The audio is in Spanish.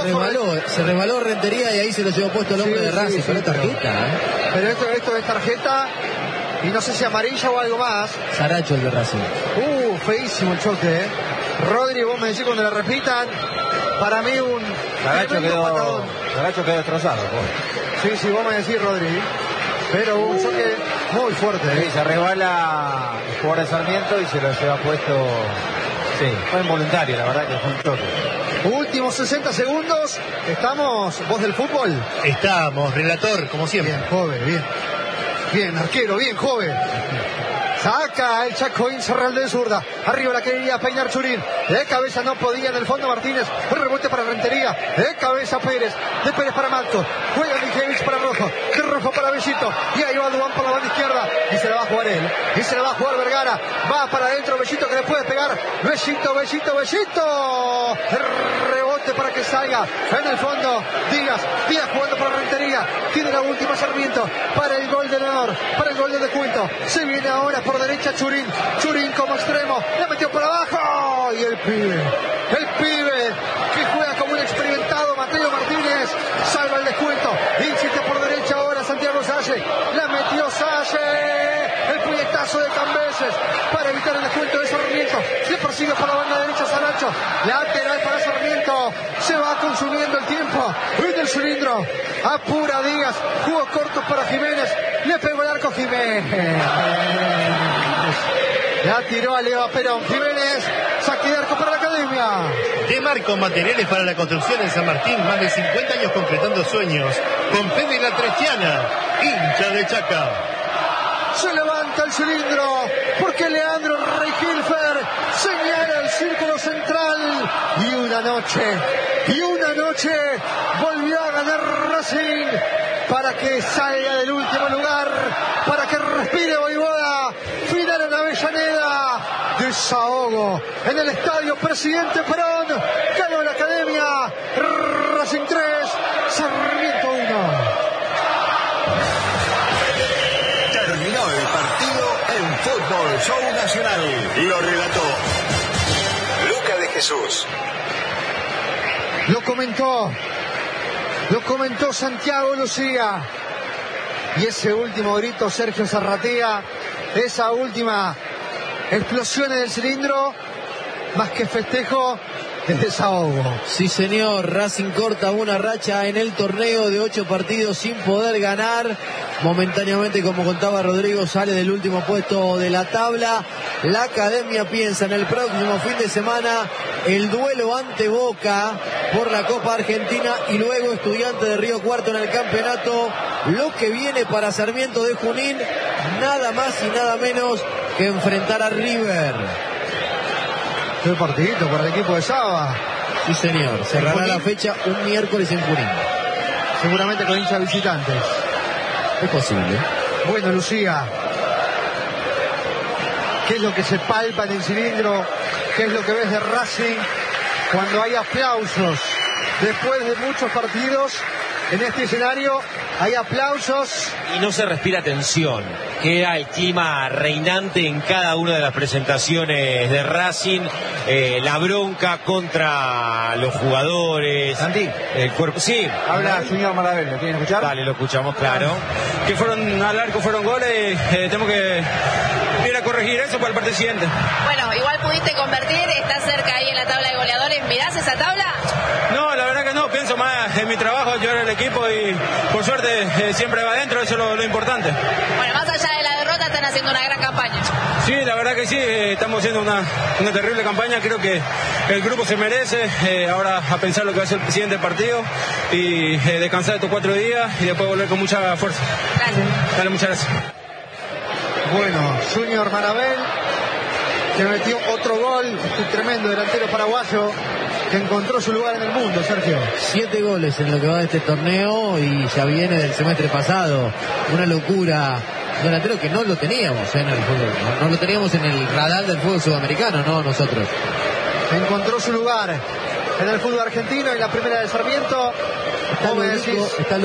se resbaló Rentería y ahí se lo llevó puesto el hombre de Racing. Pero tarjeta, Pero esto es tarjeta y no sé si amarilla o algo más. Saracho el de Racing. Feísimo el choque, Rodri, vos me decís cuando la repitan. Para mí un Saracho quedó destrozado. Sí, vos me decís, Rodri. Pero un choque muy fuerte. Sí, se resbala el jugador de Sarmiento y se lo lleva puesto. Sí, fue involuntario, la verdad que fue un choque. Últimos 60 segundos. ¿Estamos, voz del fútbol? Estamos, relator, como siempre. Bien, joven, bien. Bien, arquero, bien, joven. Saca el Chaco Incerral de zurda. Arriba la quería peinar Churín. De cabeza no podía en el fondo Martínez. Un rebote para Rentería. De cabeza Pérez. De Pérez para Malto. Juega Mijevich para Rojo. De Rojo para Bellito. Y ahí va Duván por la banda izquierda. Y se la va a jugar él. Y se la va a jugar Vergara. Va para adentro Bellito que le puede pegar. Bellito. El rebote para que salga. En el fondo Díaz jugando para Rentería. Tiene la última Sarmiento. Para el gol de honor. Para el gol de descuento. Se viene ahora por derecha Churín como extremo, la metió por abajo y el pibe que juega como un experimentado Mateo Martínez, salva el descuento, insiste por derecha ahora Santiago Salle, la metió Salle, el puñetazo de Cambeses para evitar el descuento de Sarmiento, le persigue por la banda derecha Saracho, lateral para Sarmiento, se va consumiendo el tiempo en el cilindro, apura Díaz, jugó corto para Jiménez, le pegó el arco Jiménez. La tiró a Leva Perón. Jiménez, saque de arco para la Academia. De Marco Materiales para la Construcción en San Martín, más de 50 años concretando sueños. Con Fede La Trestiana, hincha de Chaca. Se levanta el cilindro, porque Leandro Reijilfer señala el círculo central. Y una noche volvió a ganar Racing para que salga del último lugar, para que respire Voivoda. Final en Avellaneda, desahogo en el estadio Presidente Perón. Ganó la Academia, Racing 3, Sarmiento 1. Terminó el partido en Fútbol Show Nacional. Lo relató Luca de Jesús. Lo comentó Santiago Lucía. Y ese último grito, Sergio Zarratea, esa última explosión en el cilindro, más que festejo, es desahogo. Sí, señor. Racing corta una racha en el torneo de 8 partidos sin poder ganar. Momentáneamente, como contaba Rodrigo, sale del último puesto de la tabla. La Academia piensa en el próximo fin de semana el duelo ante Boca por la Copa Argentina y luego Estudiantes de Río Cuarto en el campeonato. Lo que viene para Sarmiento de Junín, nada más y nada menos que enfrentar a River. Qué partidito para el equipo de Saba. Sí, señor. Cerrará la fecha un miércoles en Junín. Seguramente con hinchas visitantes. Es posible. Bueno, Lucía, ¿qué es lo que se palpa en el cilindro? ¿Qué es lo que ves de Racing cuando hay aplausos? Después de muchos partidos, en este escenario hay aplausos. Y no se respira tensión. Queda el clima reinante en cada una de las presentaciones de Racing. La bronca contra los jugadores. Santi, el cuerpo. Sí. Habla señor Marabel, ¿lo quieren escuchar? Dale, lo escuchamos, claro. Que fueron al arco, fueron goles. Tenemos que ir a corregir eso para el partido siguiente. Bueno, igual pudiste convertir, estás cerca ahí en la tabla de goleadores. ¿Mirás esa tabla? No, la verdad que no, pienso más en mi trabajo, ayudar al equipo y por suerte siempre va adentro, eso es lo importante. Bueno, más allá de la derrota están haciendo una gran campaña. Sí, la verdad que sí, estamos haciendo una terrible campaña, creo que el grupo se merece, ahora a pensar lo que va a ser el siguiente partido y descansar estos 4 días y después volver con mucha fuerza. Gracias. Dale, muchas gracias. Bueno, Junior Marabel, que metió otro gol, un tremendo delantero paraguayo que encontró su lugar en el mundo, Sergio. 7 goles en lo que va de este torneo y ya viene del semestre pasado. Una locura. Delantero que no lo teníamos en el fútbol, no lo teníamos en el radar del fútbol sudamericano, no nosotros. Encontró su lugar en el fútbol argentino, en la primera de Sarmiento. Está